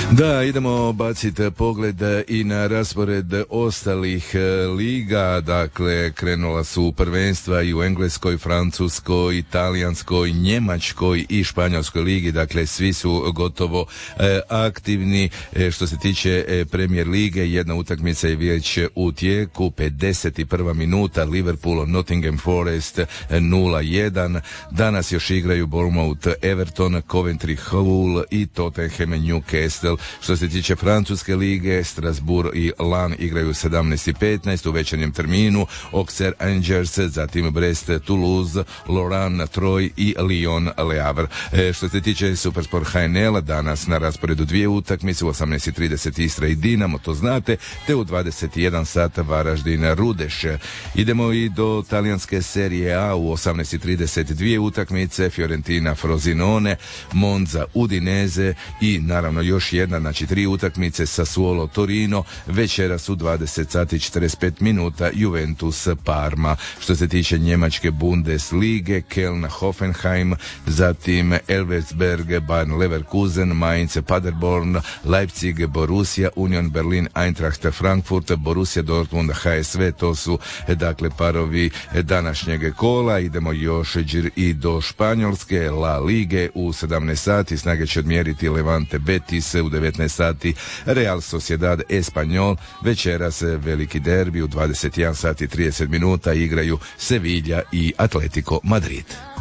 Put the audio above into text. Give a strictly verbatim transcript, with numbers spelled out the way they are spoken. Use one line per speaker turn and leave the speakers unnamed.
Da, idemo baciti pogled i na raspored ostalih liga. Dakle, krenula su prvenstva i u Engleskoj, Francuskoj, Italijanskoj, Njemačkoj i Španjolskoj ligi. Dakle, svi su gotovo e, aktivni. E, što se tiče e, Premier lige, jedna utakmica je već u tijeku. pedeset prva minuta, Liverpool, Nottingham Forest nula jedan. Danas još igraju Bournemouth, Everton, Coventry Hull i Tottenham Newcastle. Što se tiče Francuske lige, Strasbourg i Lan igraju sedamnaest i petnaest u večernjem terminu, Auxerre Angers, zatim Brest, Toulouse, Lorient, Troyes i Lyon Le Havre. E, što se tiče Supersport H N L, danas na rasporedu dvije utakmice, u osamnaest i trideset Istra i Dinamo, to znate, te u dvadeset jedan sat Varaždin Rudeš. Idemo i do talijanske serije A, u osamnaest i trideset dvije utakmice, Fiorentina Frosinone, Monza Udinese i naravno još jedna, znači tri utakmice, Sassuolo Torino, večeras u dvadeset sati i četrdeset pet minuta Juventus Parma. Što se tiče njemačke Bundeslige, Köln Hoffenheim, zatim Elversberg Bayern Leverkusen, Mainz Paderborn, Leipzig Borussia, Union Berlin Eintracht Frankfurt, Borussia Dortmund H S V, to su dakle parovi današnjeg kola. Idemo još i do Španjolske La Lige, u sedamnaest sati snage će odmjeriti Levante Betis, u devetnaest sati Real Sociedad Espanyol, večeras veliki derbi u dvadeset jedan sati i trideset minuta igraju Sevilla i Atletico Madrid.